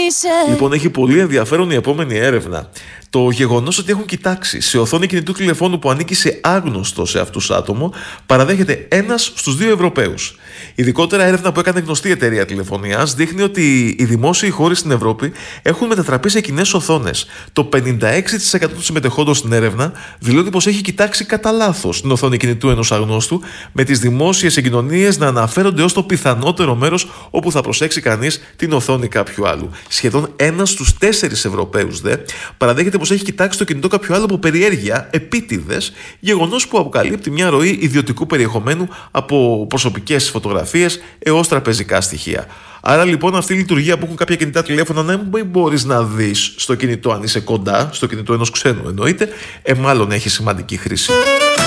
Λοιπόν, έχει πολύ ενδιαφέρον η επόμενη έρευνα. Το γεγονός ότι έχουν κοιτάξει σε οθόνη κινητού τηλεφώνου που ανήκει σε άγνωστο σε αυτούς άτομο παραδέχεται 1 στους 2 Ευρωπαίους. Ειδικότερα, έρευνα που έκανε γνωστή εταιρεία τηλεφωνίας δείχνει ότι οι δημόσιοι χώροι στην Ευρώπη έχουν μετατραπεί σε κοινές οθόνες. Το 56% των συμμετεχόντων στην έρευνα δηλώνει πως έχει κοιτάξει κατά λάθος την οθόνη κινητού ενός αγνώστου, με τις δημόσιες συγκοινωνίες να αναφέρονται ως το πιθανότερο μέρος όπου θα προσέξει κανείς την οθόνη κάποιου άλλου. Σχεδόν 1 στους 4 Ευρωπαίους παραδέχεται πως έχει κοιτάξει το κινητό κάποιου άλλου από περιέργεια, επίτηδες, γεγονός που αποκαλύπτει μια ροή ιδιωτικού περιεχομένου από προσωπικές φωτογραφίες έως τραπεζικά στοιχεία. Άρα λοιπόν αυτή η λειτουργία που έχουν κάποια κινητά τηλέφωνα να μην μπορείς να δεις στο κινητό αν είσαι κοντά, στο κινητό ενός ξένου εννοείται, μάλλον έχει σημαντική χρήση.